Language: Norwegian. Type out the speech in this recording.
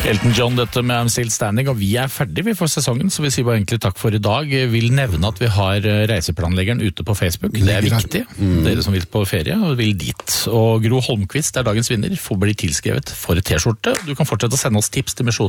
Elton John, dette med I'm Still Standing, og vi ferdig for sesongen, så vi sier bare egentlig takk for i dag. Jeg vil nevne at vi har reiseplanleggeren ute på Facebook. Det viktig. Dere som vil på ferie og vil dit. Og Gro Holmqvist dagens vinner, får bli tilskrevet for T-skjorte. Du kan fortsette å sende oss tips til Misjon